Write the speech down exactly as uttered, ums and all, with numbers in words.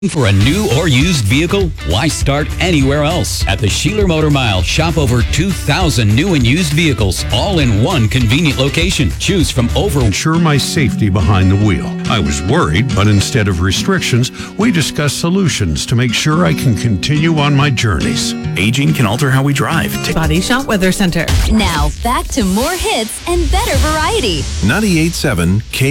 For a new or used vehicle? Why start anywhere else? At the Sheeler Motor Mile, shop over two thousand new and used vehicles, all in one convenient location. Choose from over... Ensure my safety behind the wheel. I was worried, but instead of restrictions, we discussed solutions to make sure I can continue on my journeys. Aging can alter how we drive. Body Shop Weather Center. Now, back to more hits and better variety. ninety-eight point seven K